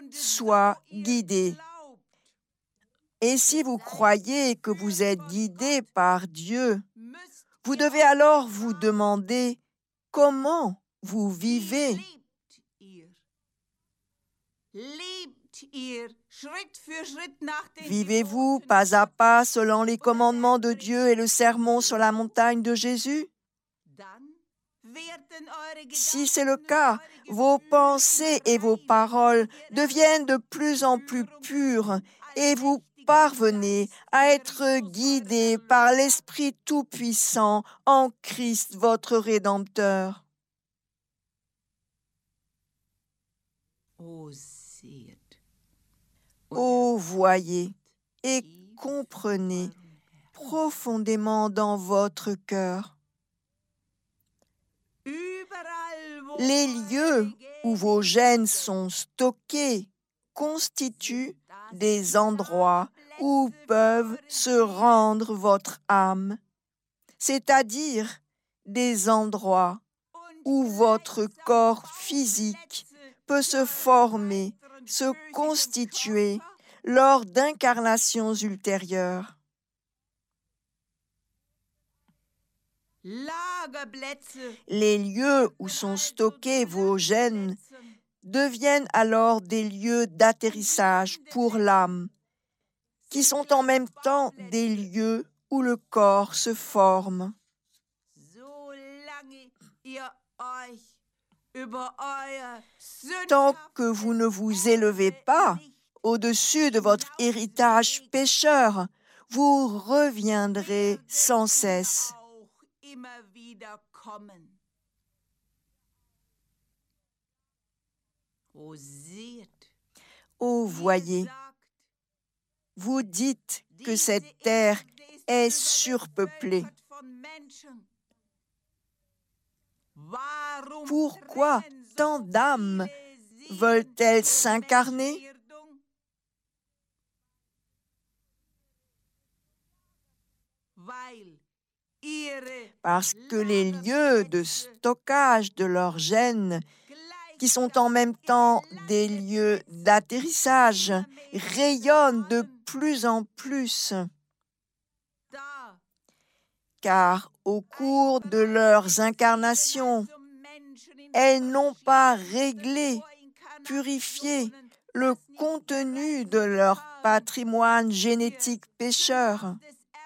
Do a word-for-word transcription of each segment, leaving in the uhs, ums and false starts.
soit guidé. Et si vous croyez que vous êtes guidé par Dieu, vous devez alors vous demander comment vous vivez. Vivez-vous pas à pas selon les commandements de Dieu et le sermon sur la montagne de Jésus? Si c'est le cas, vos pensées et vos paroles deviennent de plus en plus pures et vous parvenez à être guidés par l'Esprit Tout-Puissant en Christ, votre Rédempteur. Ô voyez et comprenez profondément dans votre cœur. Les lieux où vos gènes sont stockés constituent des endroits où peuvent se rendre votre âme, c'est-à-dire des endroits où votre corps physique peut se former, se constituer lors d'incarnations ultérieures. Les lieux où sont stockés vos gènes deviennent alors des lieux d'atterrissage pour l'âme, qui sont en même temps des lieux où le corps se forme. Tant que vous ne vous élevez pas au-dessus de votre héritage pécheur, vous reviendrez sans cesse. Ô voyez, vous dites que cette terre est surpeuplée. Pourquoi tant d'âmes veulent-elles s'incarner? Parce que les lieux de stockage de leurs gènes, qui sont en même temps des lieux d'atterrissage, rayonnent de plus en plus. Car au cours de leurs incarnations, elles n'ont pas réglé, purifié le contenu de leur patrimoine génétique pécheur.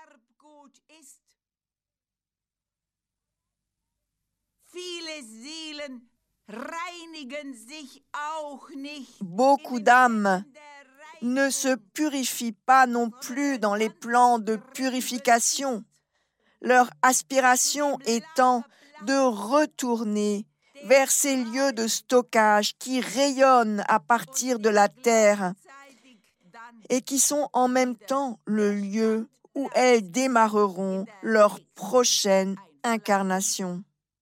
Beaucoup d'âmes ne se purifient pas non plus dans les plans de purification, leur aspiration étant de retourner vers ces lieux de stockage qui rayonnent à partir de la terre et qui sont en même temps le lieu où elles démarreront leur prochaine incarnation.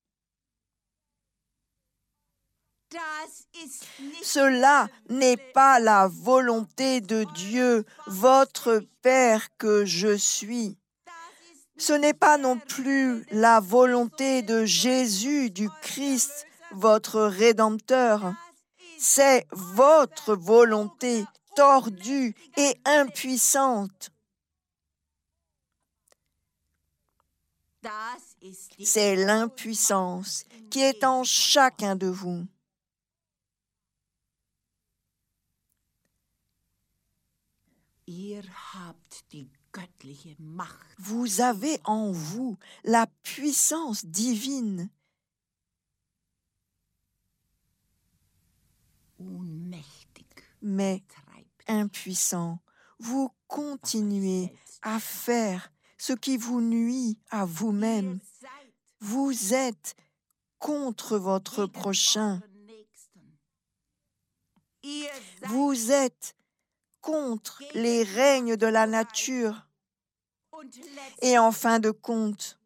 Cela n'est pas la volonté de Dieu, votre Père que je suis. Ce n'est pas non plus la volonté de Jésus du Christ, votre Rédempteur. C'est votre volonté tordue et impuissante. C'est l'impuissance qui est en chacun de vous. Vous avez en vous la puissance divine. Mais impuissant, vous continuez à faire ce qui vous nuit à vous-même. Vous êtes contre votre prochain. Vous êtes contre les règnes de la nature. Et en fin de compte,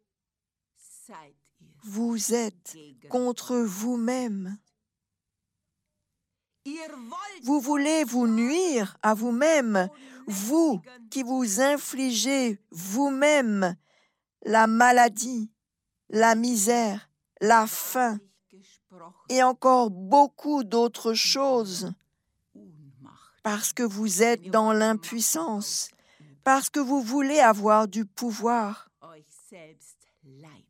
vous êtes contre vous-même. Vous voulez vous nuire à vous-même, vous qui vous infligez vous-même la maladie, la misère, la faim et encore beaucoup d'autres choses. parce que vous êtes dans l'impuissance, parce que vous voulez avoir du pouvoir. euch selbst Leid,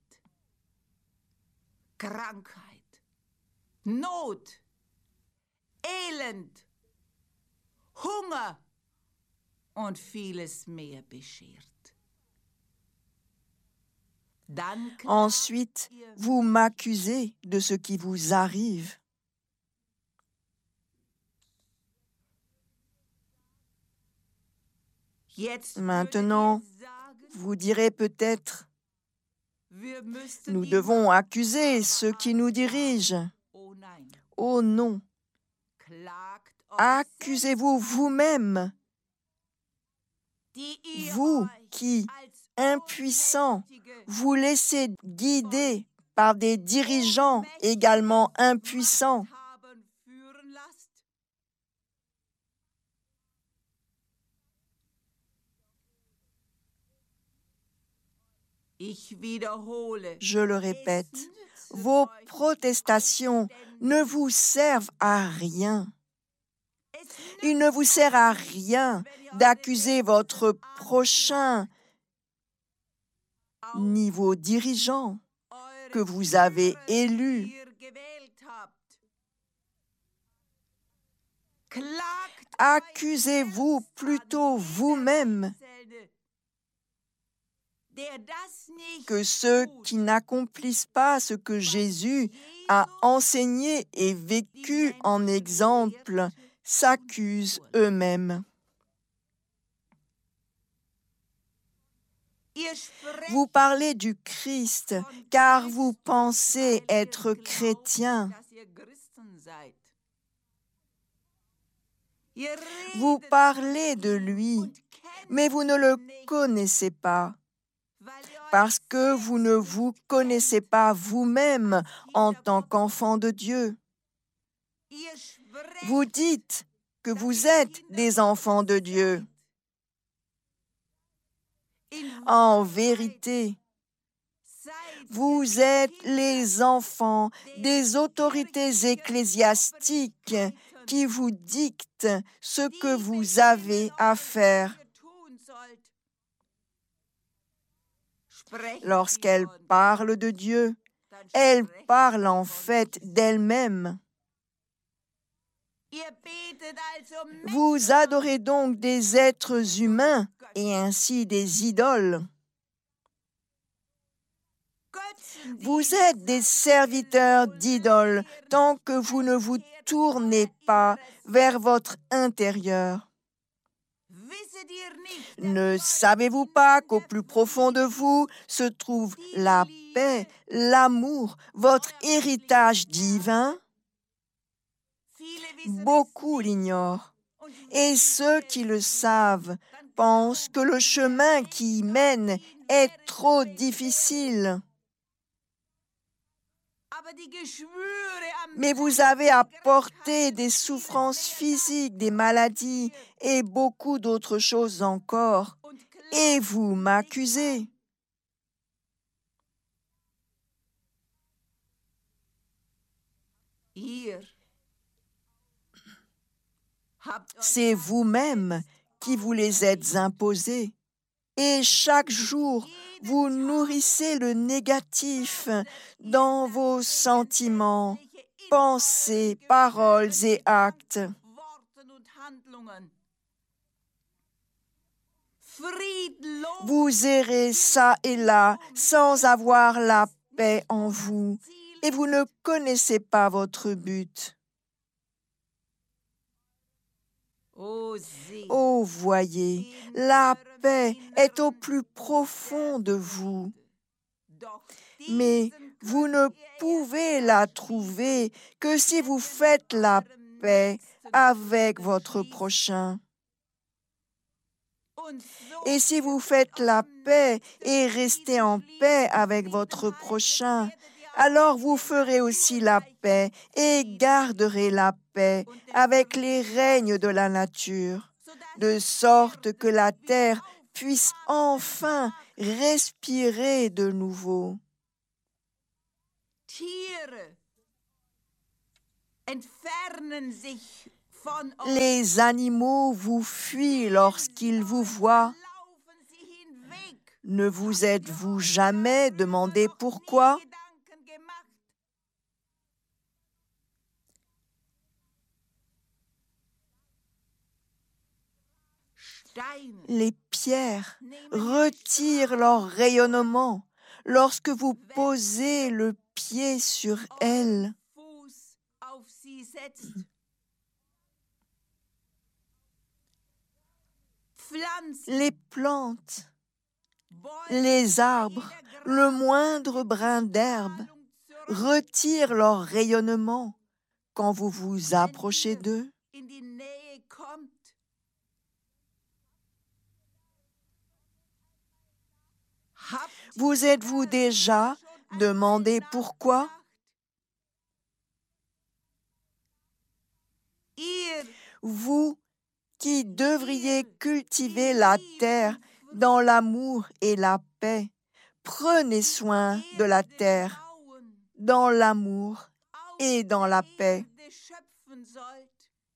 Krankheit, Not, Elend, Hunger und vieles mehr beschert. Dann klagt Ensuite, ihr, vous m'accusez de ce qui vous arrive. jetzt Maintenant, würdet ihr sagen, Vous direz peut-être, wir müssten nous die devons Macht accuser ceux qui nous dirigent. Oh nein, Oh non, klagt euch accusez-vous vous-même, die ihr vous euch qui, als impuissants, ohnmächtige vous laissez guider par des dirigeants également impuissants. Machthaben führen lasst. Ich wiederhole, Je le es répète, nützt vos euch protestations ne vous servent à rien. Es Il ne vous sert à rien d'accuser votre prochain ni vos dirigeants eure que vous avez Führer, élus. die ihr gewählt habt. Klagt Accusez-vous euch selbst plutôt an, vous-même jeder Einzelne, der das nicht que ceux tut. qui n'accomplissent pas ce que Jésus a enseigné et vécu en exemple s'accusent eux-mêmes. Ihr sprecht Vous parlez du Christ car vous pensez être chrétien. dass ihr Christen seid. Ihr Vous redet parlez de lui, und kennt mais vous ne le nicht, connaissez pas, weil ihr euch parce que selbst vous ne nicht vous kennt. connaissez pas vous-même en tant qu'enfant de Dieu. Ihr sprecht, Vous dites que dass vous ihr êtes Kinder des enfants de Gottes Dieu. seid. In En Wahrheit vérité, seid ihr vous die êtes Kinder les enfants der des autorités kirchlichen ecclésiastiques Obrigkeiten, qui vous dictent ce que die vous bestimmen avez à euch, faire. was ihr tun sollt. Sprecht Lorsqu'elle ihr von parle de Dieu, dann elle sprecht parle ihr en von fait sich. d'elle-même. Ihr betet also Vous Menschen adorez donc des êtres humains et ainsi des idoles. Götzen, die Vous ihr êtes des seid, serviteurs solange d'idoles ihr tant nicht que vous ne vous umkehrt tournez euer pas Inneres. vers votre intérieur. Wisset ihr nicht, dass Ne in eurem savez-vous pas qu'au Inneren plus der profond de Friede vous se trouve la paix, l'amour, votre héritage divin? Viele wissen Beaucoup es nicht. l'ignorent. Und Et wenn ceux sie qui es le wissen, savent dann pensent que glauben le sie, chemin der qui y Weg mène dorthin est wäre trop zu difficile. Aber die Geschwüre am Mais vous Kreuz avez der apporté Krankheit des und souffrances vieles mehr physiques, des maladies et beaucoup d'autres choses encore. und Et klagt vous mich m'accusez. an. Ihr habt euch C'est das vous-même selbst qui vous les êtes imposés. Et chaque jour, vous nourrissez le négatif dans vos sentiments, pensées, paroles et actes. Worten und Handlungen. Friedlos Vous errez ça et là sans avoir la paix en vous et vous ne connaissez pas votre but. Oh, seht, Oh, voyez, la paix est au plus profond de vous, doch mais diesen vous könnt ne ihr pouvez erst la abschließen, trouver que si vous wenn ihr faites mit la eurem paix Nächsten avec Frieden votre schließt. prochain. Und so Et si ihr vous mit faites la eurem paix Nächsten et Frieden restez en schließt, paix avec Frieden votre haltet, prochain, werdet ihr auch alors mit vous dem ferez aussi la Naturreich paix et Frieden garderez la paix und den avec les Frieden règnes Gottes, de la nature, sodass de die sorte que Erde la wieder terre puisse aufatmen enfin mag. respirer de nouveau. Tiere entfernen sich von euch. Les animaux vous fuient lorsqu'ils vous voient. Laufen sie hinweg. Ne vous êtes-vous jamais demandé pourquoi? Gedanken gemacht. Steine Les pierres retirent leur rayonnement lorsque vous posez le pied sur elles. Fuß auf sie setzt. Pflanzen, Les plantes, Bäume, les arbres, le moindre brin d'herbe retirent leur rayonnement quand vous vous approchez d'eux. in die Nähe kommt. Habt Vous êtes-vous déjà demandé pourquoi? ihr Vous qui devriez cultiver la terre dans l'amour et la paix, prenez soin de la terre Frauen dans l'amour et dans la paix. Erde schöpfen sollt.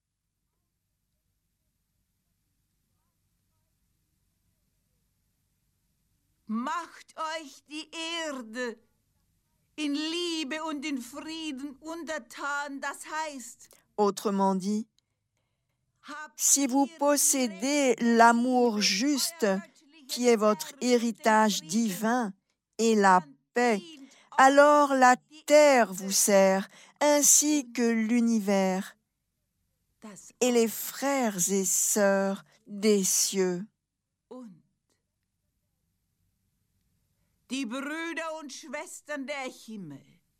Macht euch die Erde in Liebe und in Frieden untertan, das heißt, Autrement dit, habt si vous ihr possédez l'amour juste, qui est votre héritage divin, et la paix, alors la terre vous sert, ainsi que l'univers das et les frères et sœurs des cieux. und die Brüder und Schwestern der Himmel.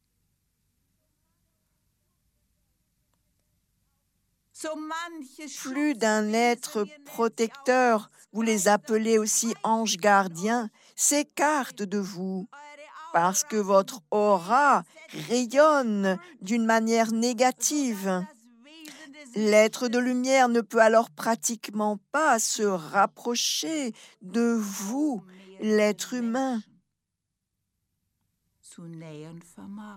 So manche Plus d'un être Schutzwesen, ihr nennt sie protecteur, auch vous les appelez aussi anges gardiens, s'écartent de vous, eure parce que Auras votre und aura Wesen rayonne d'une manière négative. das Wesen des L'être de Lichtes lumière ne peut alors pratiquement pas se rapprocher de vous, mehr l'être den humain. Menschen zu nähern vermag.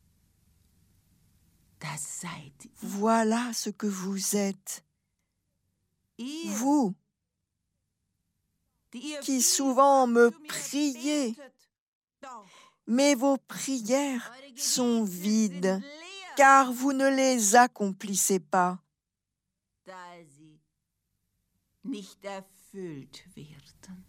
Das seid ihr. Voilà ce que vous êtes, Ihr, vous die ihr qui vielfach souvent me zu mir priez, betet. Doch mais vos prières eure sont Gebete vides, sind leer, car vous ne les accomplissez pas. da sie nicht erfüllt werden.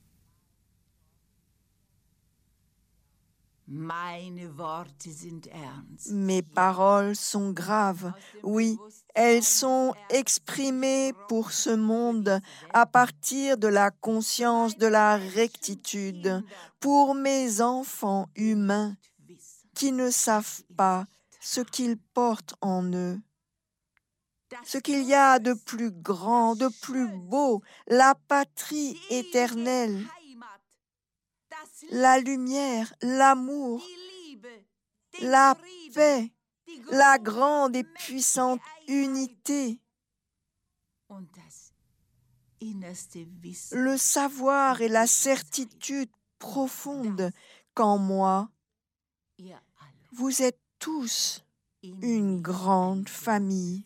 Meine Worte sind ernst. Mes paroles sont graves. Oui, elles sont exprimées pour ce monde à partir de la conscience de la rectitude, pour mes enfants humains qui ne savent pas ce qu'ils portent en eux. Ce qu'il y a de plus grand, de plus beau, la patrie éternelle, la lumière, l'amour, la paix, la grande et puissante unité, le savoir et la certitude profonde qu'en moi, vous êtes tous une grande famille.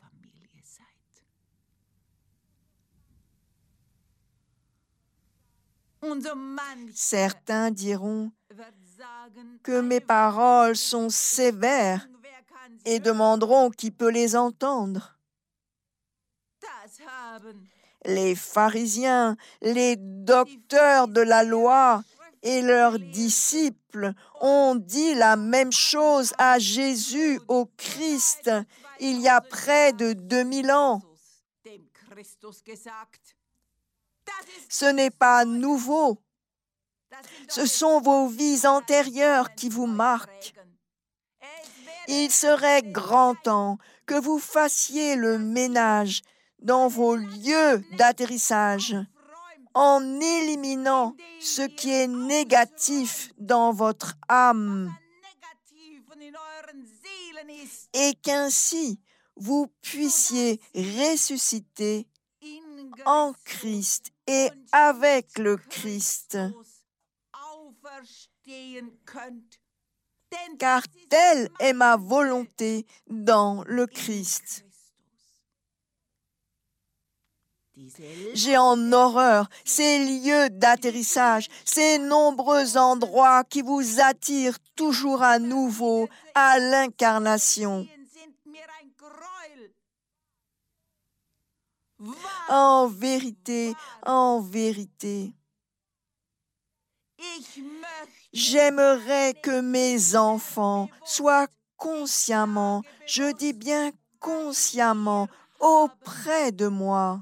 Certains diront que mes paroles sont sévères et demanderont qui peut les entendre. Les pharisiens, les docteurs de la loi et leurs disciples ont dit la même chose à Jésus, au Christ, il y a près de deux mille ans. Ce n'est pas nouveau. Ce sont vos vies antérieures qui vous marquent. Il serait grand temps que vous fassiez le ménage dans vos lieux d'atterrissage en éliminant ce qui est négatif dans votre âme et qu'ainsi vous puissiez ressusciter en Christ et avec le Christ. Car telle est ma volonté dans le Christ. J'ai en horreur ces lieux d'atterrissage, ces nombreux endroits qui vous attirent toujours à nouveau à l'incarnation. En vérité, en vérité, j'aimerais que mes enfants soient consciemment, je dis bien consciemment, auprès de moi.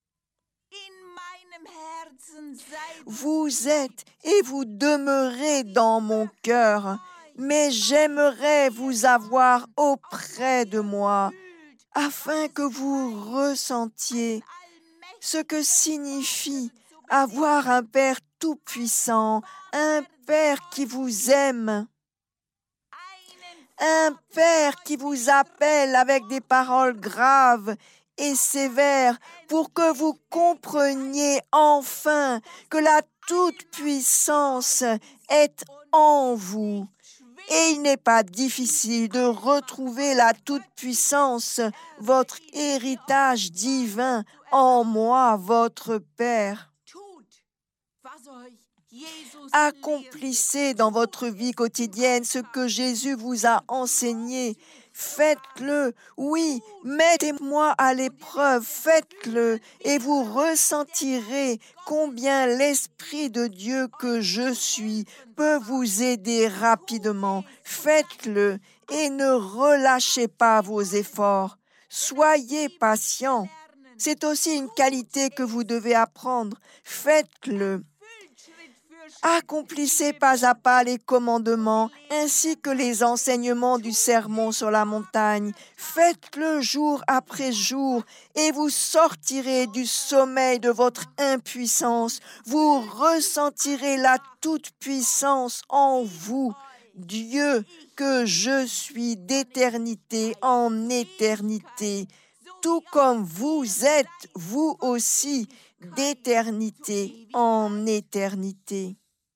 Vous êtes et vous demeurez dans mon cœur, mais j'aimerais vous avoir auprès de moi, afin que vous ressentiez ce que signifie avoir un Père tout-puissant, un Père qui vous aime, un Père qui vous appelle avec des paroles graves et sévères pour que vous compreniez enfin que la toute-puissance est en vous. Et il n'est pas difficile de retrouver la toute-puissance, votre héritage divin en moi, votre Père. Accomplissez dans votre vie quotidienne ce que Jésus vous a enseigné. Faites-le, oui, mettez-moi à l'épreuve, faites-le, et vous ressentirez combien l'Esprit de Dieu que je suis peut vous aider rapidement. Faites-le et ne relâchez pas vos efforts. Soyez patient. C'est aussi une qualité que vous devez apprendre. Faites-le. Accomplissez pas à pas les commandements ainsi que les enseignements du sermon sur la montagne. Faites-le jour après jour et vous sortirez du sommeil de votre impuissance. Vous ressentirez la toute-puissance en vous. Dieu que je suis d'éternité en éternité, tout comme vous êtes, vous aussi, d'éternité en éternité.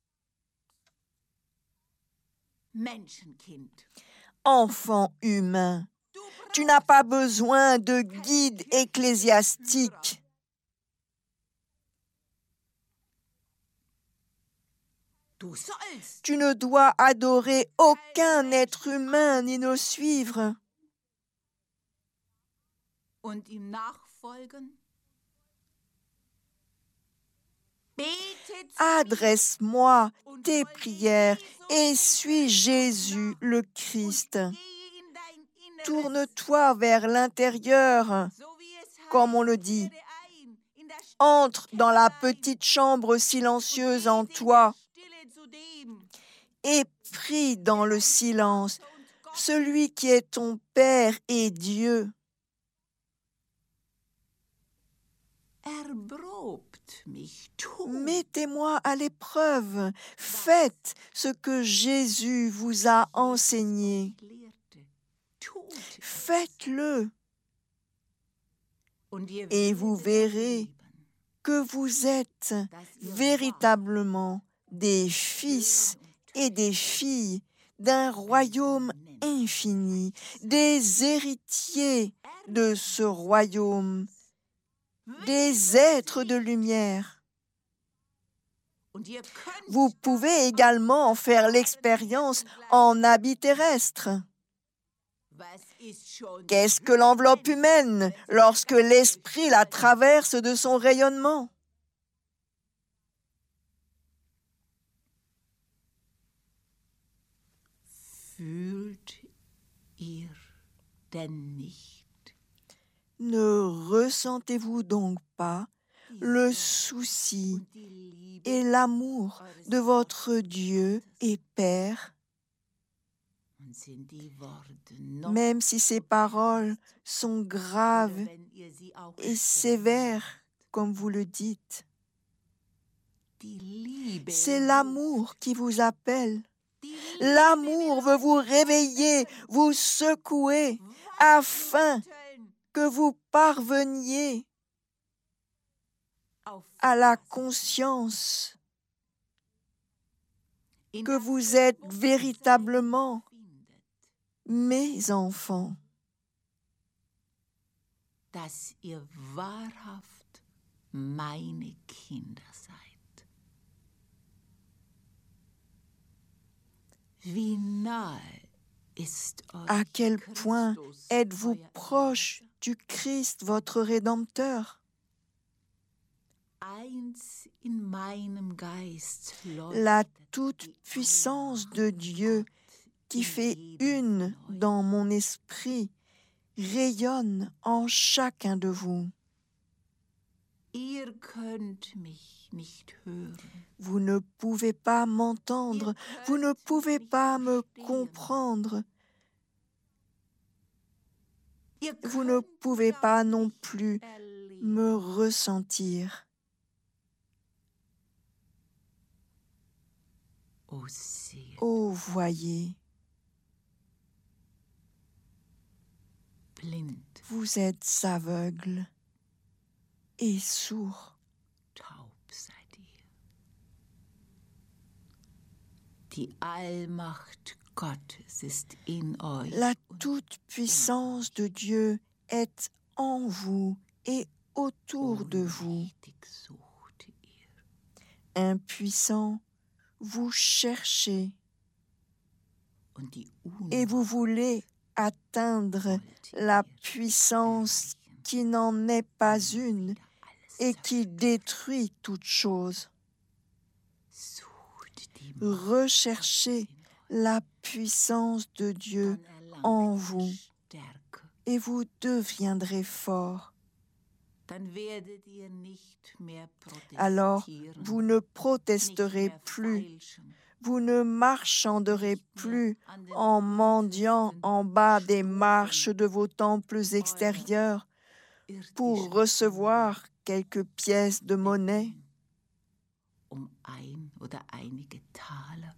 Enfant humain, tu n'as pas besoin de guide ecclésiastique. Tu ne dois adorer aucun être humain ni le suivre. Adresse-moi tes prières et suis Jésus le Christ. Tourne-toi vers l'intérieur, comme on le dit. Entre dans la petite chambre silencieuse en toi et prie dans le silence, celui qui est ton Père et Dieu. Mettez-moi à l'épreuve. Faites ce que Jésus vous a enseigné. Faites-le. Et vous verrez que vous êtes véritablement des fils et des filles d'un royaume infini, des héritiers de ce royaume, des êtres de lumière. Vous pouvez également en faire l'expérience en habit terrestre. Qu'est-ce que l'enveloppe humaine lorsque l'esprit la traverse de son rayonnement? Fühlt ihr denn nicht? Ne ressentez-vous donc pas le souci et l'amour de votre Dieu et Père? Même si ces paroles sont graves et sévères, comme vous le dites, c'est l'amour qui vous appelle. L'amour veut vous réveiller, vous secouer, afin que vous parveniez à la conscience que vous êtes véritablement mes enfants. Dass ihr wahrhaft meine Kinder seid. Wie nahe ist À euch quel point Christus, êtes-vous euer proche Erlöser? du Christ, votre Rédempteur? Eins in meinem Geist La leuchtet toute-puissance die de Allmacht Dieu qui in fait jedem une von euch. dans mon esprit rayonne en chacun de vous. Ihr könnt mich nicht hören. Vous ne pouvez pas m'entendre, Ihr vous ne könnt pouvez mich pas me verstehen. comprendre, Ihr vous ne könnt pouvez mich pas auch non nicht plus erleben. me ressentir. Oh, seht, Oh, voyez, blind, vous êtes aveugle et sourd. taub seid ihr. Die Allmacht Gottes ist in euch. La und toute-puissance de Dieu est en vous et autour de vous. ohnmächtig sucht ihr. Impuissant, vous cherchez Und die et vous Unmacht voulez atteindre wollt la ihr puissance erreichen. qui n'en est pas une Wieder alles et qui zerstört. détruit toute chose. Sucht die Macht Recherchez Gottes in euch. la puissance de Dieu Dann erlangt en ihr vous Stärke. et vous deviendrez fort. Dann werdet ihr nicht mehr Alors, protestieren, vous ne nicht protesterez mehr plus, feilschen, vous ne marchanderez nicht mehr plus an den en mendiant äußersten en bas des Stufen marches de vos temples extérieurs pour irdischen recevoir quelques pièces de monnaie, um ein oder einige Taler.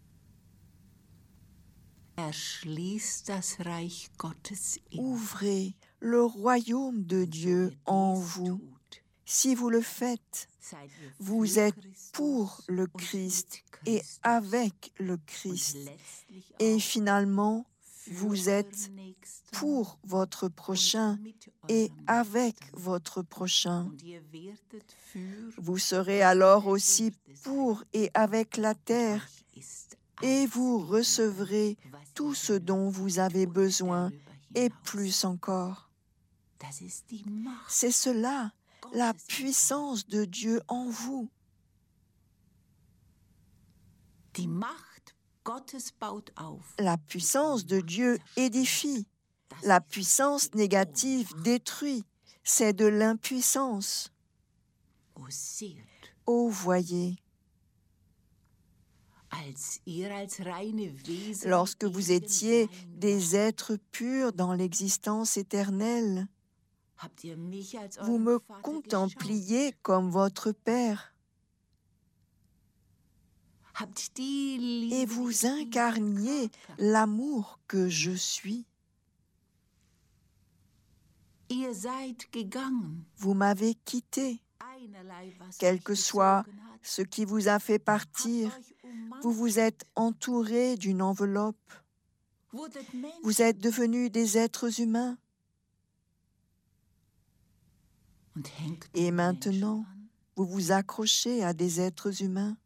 Erschließt das Reich Gottes in ouvrez le royaume de euch. Dieu So ihr en dies vous. tut, Si vous le faites, seid ihr vous für êtes Christus pour le und Christ mit et Christus avec le und Christ. letztlich Et auch finalement, für vous euren êtes Nächsten pour votre und prochain mit et eurem avec Nächsten. votre prochain. Und ihr werdet für Vous serez alors aussi pour et avec la terre, euch ist et alles vous gegeben, recevrez was tout ihr ce dont vous avez benötigt und besoin, darüber et hinaus. plus encore. Das ist die Macht C'est cela, la Gottes in euch. puissance de Dieu en vous. Die Macht Gottes baut auf. La puissance de Dieu édifie. Das La ist puissance die négative Ohnmacht. détruit. C'est de l'impuissance. O seht, Oh, voyez, als ihr als reine Wesen lorsque im vous ewigen étiez Sein des êtres purs dans l'existence éternelle, wart, habt ihr mich als vous euren me Vater contempliez geschaut. comme votre Père Habt die Liebe, et die vous ich in mir incarniez verkörpert. l'amour que je suis. Ihr seid gegangen, Vous m'avez quitté, einerlei was quel euch que soit gezogen hat, ce qui vous a fait habt partir. euch ummantelt, Vous vous êtes entouré d'une enveloppe. wurdet Menschen Vous êtes devenus des êtres humains. und hängt Et den maintenant, Menschen an. vous vous accrochez à des êtres humains.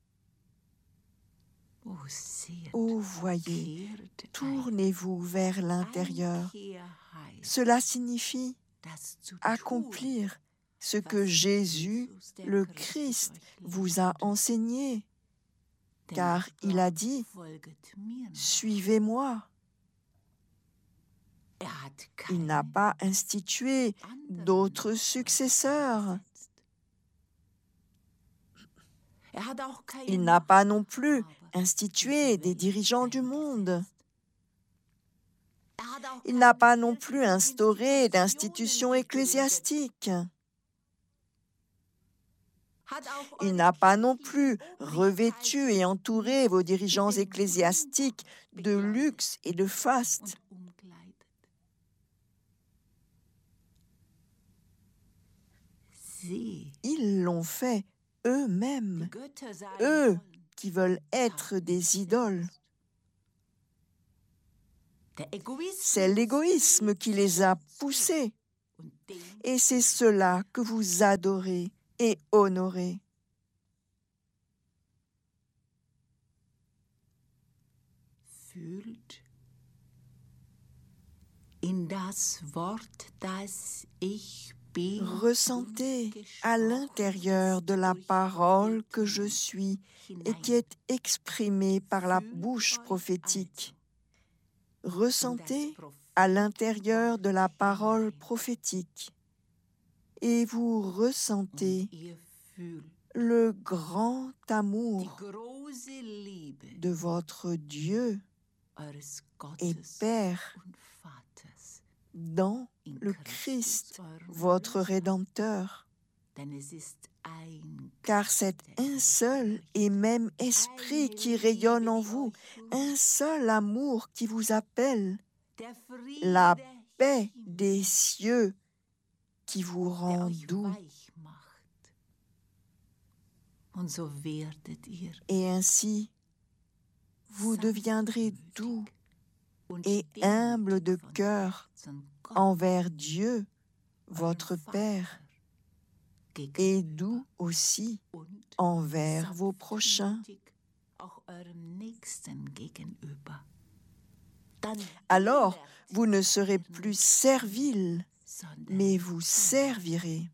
O seht, Oh, voyez, kehrt ein. tournez-vous vers l'intérieur. Einkehr heißt, Cela signifie das zu tun, accomplir ce que was Jésus, Jesus, der le Christus, Christ, euch vous a lehrte. enseigné. Denn car er il a sprach, dit, folget mir. Suivez-moi. Er hat Il n'a keine pas institué anderen d'autres Nachfolger successeurs. gesetzt. Er hat auch keine Il n'a pas non plus Machthaber institué dieser des Welt dirigeants du monde. eingesetzt. Er hat auch Il n'a keine pas non plus kirchlichen instauré d'institutions Institutionen gegründet. ecclésiastiques. Hat auch Il eure n'a pas non kirchlichen plus revêtu et entouré vos dirigeants mit dem ecclésiastiques Tuch de bekleidet luxe et de faste. und umkleidet. Sie, Ils l'ont fait die eux-mêmes, Götter sein eux wollen, qui veulent être taten des sich idoles. selbst. Der Egoismus C'est l'égoïsme qui les a poussés. und dem Et c'est cela que vous adorez et honoré. Fühlt in das Wort, das ich bin, Ressentez à l'intérieur de la parole que je suis et qui est exprimée par la bouche prophétique. Ressentez à l'intérieur de la parole prophétique et vous ressentez le grand amour de votre Dieu et Père dans le Christ, votre Rédempteur. Car c'est un seul et même esprit qui rayonne en vous, un seul amour qui vous appelle, la paix des cieux qui vous rend doux. Et ainsi, vous deviendrez doux et humble de cœur envers Dieu, votre Père, et doux aussi envers vos prochains. Alors, vous ne serez plus serviles, mais vous servirez.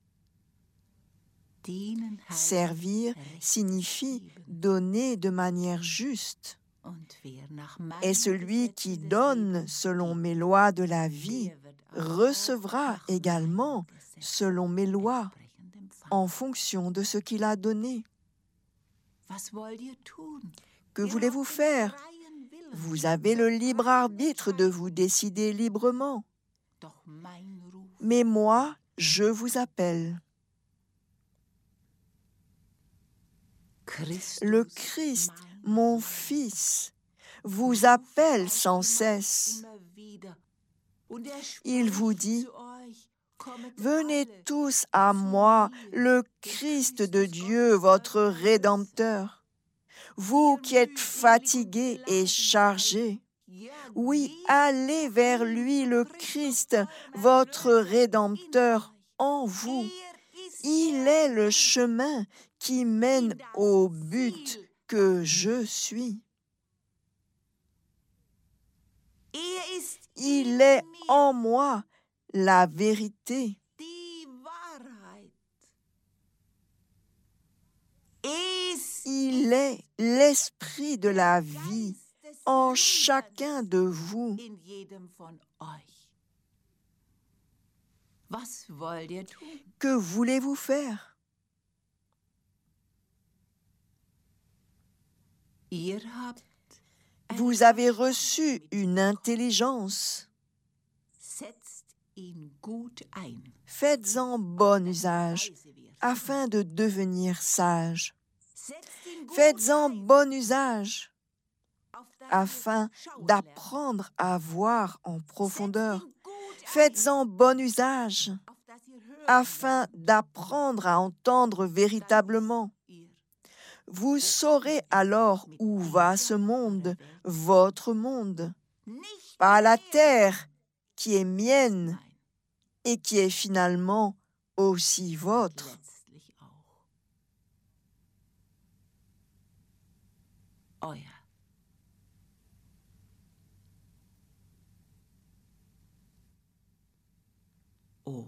Servir signifie donner de manière juste. Et celui qui donne selon mes lois de la vie recevra également selon mes lois, en fonction de ce qu'il a donné. Que voulez-vous faire? Vous avez le libre arbitre de vous décider librement. Mais moi, je vous appelle. Le Christ, mon Fils, vous appelle sans cesse. Il vous dit, « Venez tous à moi, le Christ de Dieu, votre Rédempteur, vous qui êtes fatigués et chargés. Oui, allez vers lui, le Christ, votre Rédempteur, en vous. Il est le chemin qui mène au but que je suis. Il est en moi la vérité. Il est l'esprit de la vie en chacun de vous. Que voulez-vous faire? Vous avez reçu une intelligence. Faites-en bon usage afin de devenir sage. Faites-en bon usage afin d'apprendre à voir en profondeur. Faites-en bon usage afin d'apprendre à entendre véritablement. Vous saurez alors où va ce monde, votre monde, pas la terre qui est mienne et qui est finalement aussi vôtre. Oh,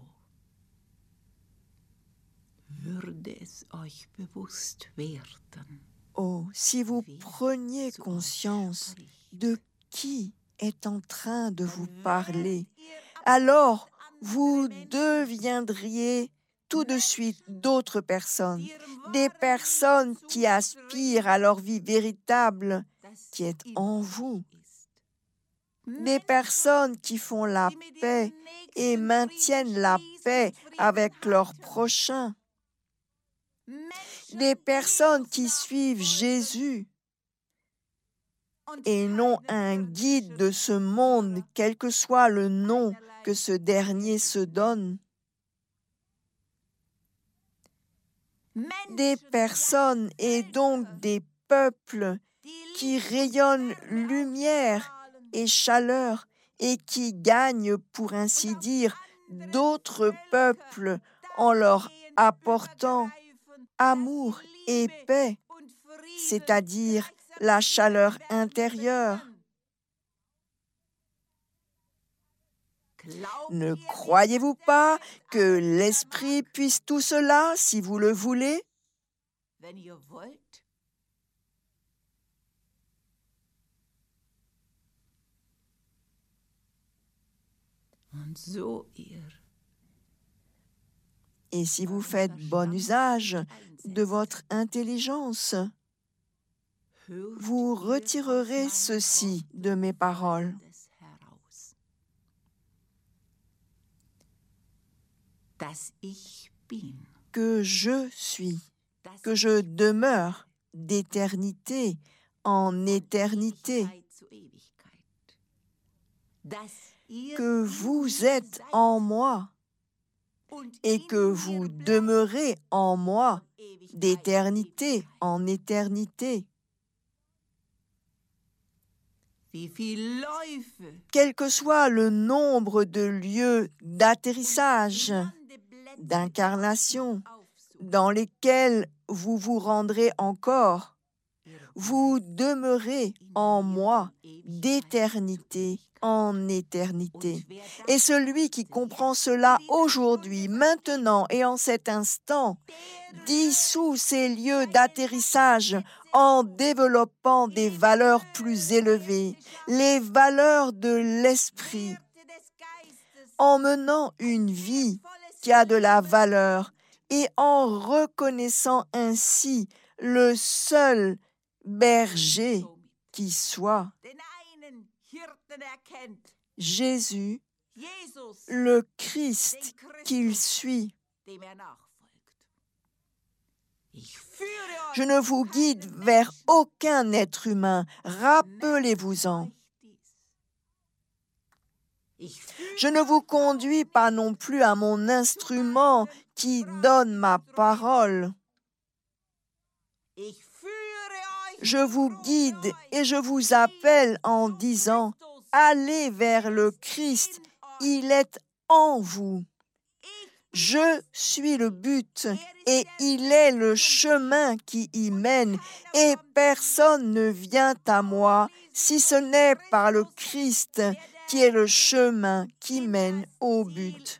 würde es euch bewusst werden. Oh, si vous preniez conscience de qui est en train de vous parler, alors vous deviendriez tout de suite d'autres personnes, des personnes qui aspirent à leur vie véritable qui est en vous, des personnes qui font la paix et maintiennent la paix avec leurs prochains, des personnes qui suivent Jésus et non un guide de ce monde, quel que soit le nom que ce dernier se donne. Des personnes et donc des peuples qui rayonnent lumière et chaleur et qui gagnent, pour ainsi dire, d'autres peuples en leur apportant amour et paix, c'est-à-dire la chaleur intérieure. Ne croyez-vous pas que l'Esprit puisse tout cela si vous le voulez? Et si vous faites bon usage de votre intelligence, vous retirerez ceci de mes paroles. Que je suis, que je demeure d'éternité en éternité, que vous êtes en moi et que vous demeurez en moi d'éternité en éternité. Quel que soit le nombre de lieux d'atterrissage, d'incarnation, dans lesquels vous vous rendrez encore, vous demeurez en moi d'éternité en éternité. Et celui qui comprend cela aujourd'hui, maintenant et en cet instant, dissout ces lieux d'atterrissage en développant des valeurs plus élevées, les valeurs de l'esprit, en menant une vie qui a de la valeur et en reconnaissant ainsi le seul berger qui soit, Jésus, le Christ qu'il suit. Je ne vous guide vers aucun être humain, rappelez-vous-en. Je ne vous conduis pas non plus à mon instrument qui donne ma parole. Je vous guide et je vous appelle en disant, allez vers le Christ, il est en vous. Je suis le but et il est le chemin qui y mène et personne ne vient à moi si ce n'est par le Christ qui est le chemin qui mène au but.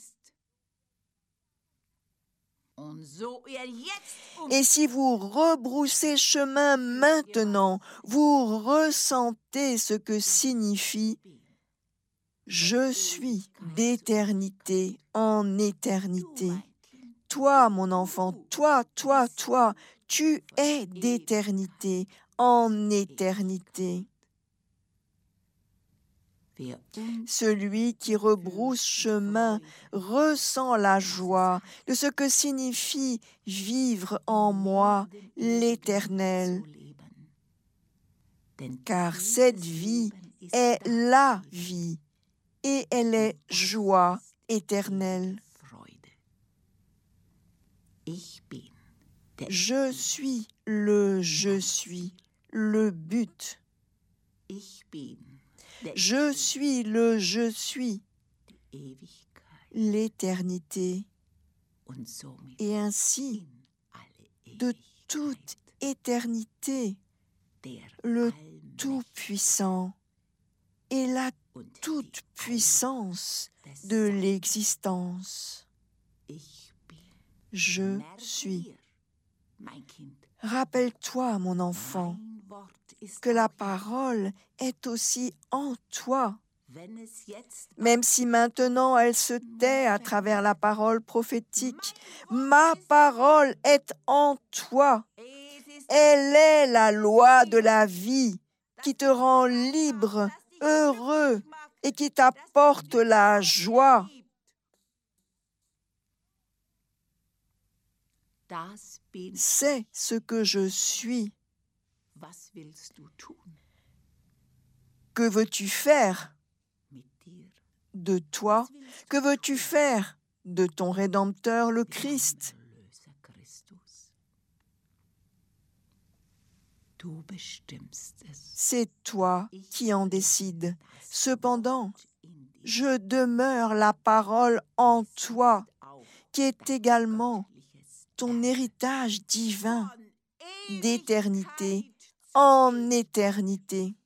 Et si vous rebroussez chemin maintenant, vous ressentez ce que signifie « Je suis d'éternité en éternité ». Toi, mon enfant, toi, toi, toi, tu es d'éternité en éternité. Celui qui rebrousse chemin ressent la joie de ce que signifie vivre en moi l'Éternel. Car cette vie est la vie et elle est joie éternelle. Je suis le je suis, le but. Je suis le je suis, l'éternité, et ainsi, de toute éternité, le Tout-Puissant et la toute-puissance de l'existence. Je suis. Rappelle-toi, mon enfant, que la parole est aussi en toi, même si maintenant elle se tait à travers la parole prophétique. Ma parole est en toi. Elle est la loi de la vie qui te rend libre, heureux et qui t'apporte la joie. C'est ce que je suis. Que veux-tu faire de toi? Que veux-tu faire de ton Rédempteur, le Christ? C'est toi qui en décides. Cependant, je demeure la parole en toi, qui est également ton héritage divin d'éternité en éternité.